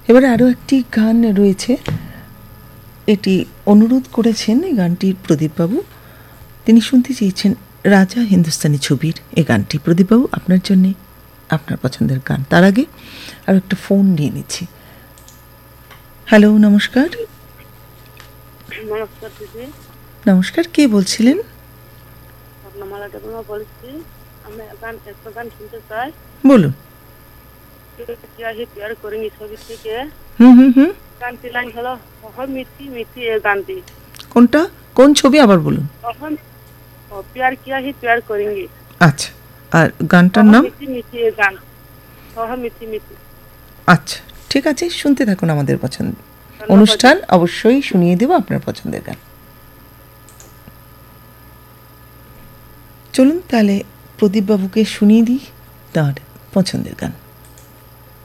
এবারে আরও একটি গান রয়েছে, এটি অনুরোধ করেছেন এই গানটির প্রদীপবাবু। তিনি শুনতে চেয়েছেন রাজা হিন্দুস্তানি ছবির এই গানটি। প্রদীপবাবু, আপনার জন্যে আপনার পছন্দের গান। তার আগে আর একটা ফোন নিয়ে নিচ্ছি। হ্যালো, নমস্কার। নমস্কার দিদি। নমস্কার, কে বলছিলেন? স্বপ্নমালা দেবনা বলছি। আমি একটা গান শুনতে চাই। বলুন। প্যার করেঙ্গি ছবি থেকে গানটি লাইন হলো মিথি মিথি এই গানটি। কোনটা, কোন ছবি আবার বলুন? প্যার কিয়া হি প্যার করেঙ্গি। আচ্ছা, আর গানটার নাম? মিথি মিথি এই গান, মিথি মিথি। আচ্ছা, ঠিক আছে, শুনতে থাকুন আমাদের পছন্দ অনুষ্ঠান। অবশ্যই শুনিয়ে দেব আপনার পছন্দের গান। চলুন তাহলে প্রদীপবাবুকে শুনিয়ে দিই তাঁর পছন্দের গান।